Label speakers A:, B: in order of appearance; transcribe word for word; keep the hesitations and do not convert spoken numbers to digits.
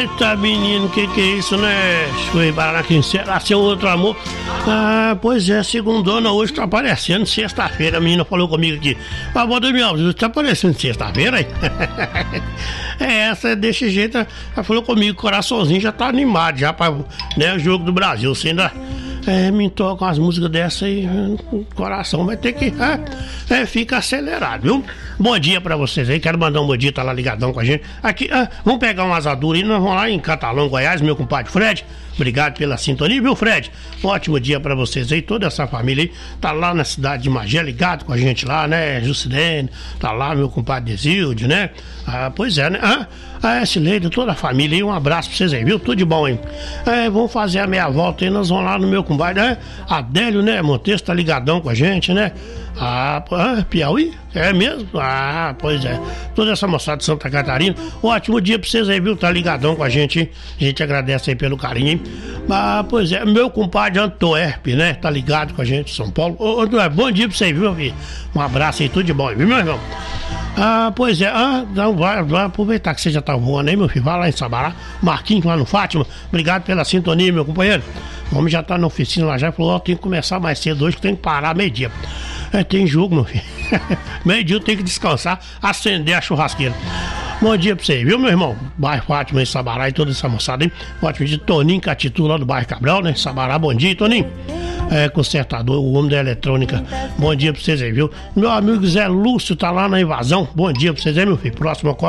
A: Eita, menino, que que é isso, né? Foi para quem será seu outro amor? Ah, pois é, segundona hoje tá aparecendo sexta-feira. A menina falou comigo aqui. Ah, Valdemir Alves, tá aparecendo sexta-feira, hein? É, essa desse jeito. Ela falou comigo, o coraçãozinho já tá animado já para, né, o jogo do Brasil. Você ainda é, me toca umas músicas dessa aí, o coração vai ter que é, é, fica acelerado, viu? Bom dia pra vocês aí, quero mandar um bom dia, tá lá ligadão com a gente. Aqui, ah, vamos pegar uma asadura e nós vamos lá em Catalão, Goiás, meu compadre Fred. Obrigado pela sintonia, viu, Fred? Um ótimo dia pra vocês aí, toda essa família aí. Tá lá na cidade de Magé, ligado com a gente lá, né? Jucidene, tá lá meu compadre Desilde, né? Ah, pois é, né? Ah, a Sileide, toda a família aí, um abraço pra vocês aí, viu? Tudo de bom, hein? É, vamos fazer a meia volta aí, nós vamos lá no meu compadre, né? Adélio, né? Montes tá ligadão com a gente, né? Ah, ah, Piauí? É mesmo? Ah, pois é. Toda essa moçada de Santa Catarina. Ótimo dia pra vocês aí, viu? Tá ligadão com a gente, hein? A gente agradece aí pelo carinho, hein? Ah, pois é. Meu compadre Antoerpe, né? Tá ligado com a gente, São Paulo. Ô, Antoerpe, bom dia pra você, viu, meu filho? Um abraço aí, tudo de bom, viu, meu irmão? Ah, pois é. Ah, então vai, vai aproveitar que você já tá voando aí, meu filho. Vai lá em Sabará. Marquinhos lá no Fátima. Obrigado pela sintonia, meu companheiro. O homem já tá na oficina lá, já falou, ó, tem que começar mais cedo hoje, que tem que parar meio-dia. É, tem jogo, meu filho. Meio-dia eu tenho que descansar, acender a churrasqueira. Bom dia pra você, viu, meu irmão? Bairro Fátima, em Sabará e toda essa moçada, hein? Ótimo dia, Toninho Catitu, lá do bairro Cabral, né? Sabará, bom dia, Toninho. É, consertador, o homem da eletrônica. Bom dia pra vocês aí, viu? Meu amigo Zé Lúcio tá lá na invasão. Bom dia pra vocês aí, meu filho. Próximo